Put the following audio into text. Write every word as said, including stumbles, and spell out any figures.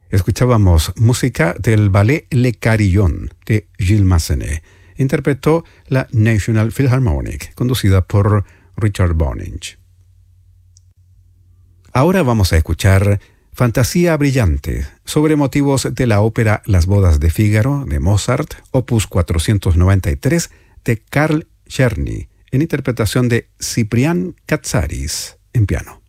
Escuchábamos música del ballet Le Carillon de Gilles Massenet. Interpretó la National Philharmonic, conducida por Richard Boninch. Ahora vamos a escuchar Fantasía Brillante, sobre motivos de la ópera Las Bodas de Fígaro de Mozart, opus cuatrocientos noventa y tres de Carl Czerny, en interpretación de Ciprián Katsaris en piano.